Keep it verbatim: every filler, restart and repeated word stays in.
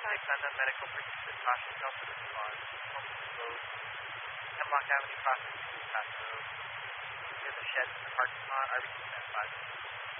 Independent Medical Pursuit, Caution Delta to Squad, Smoking Road, Hemlock Avenue, Processing, Paso, near the shed in the parking lot, R B C standby.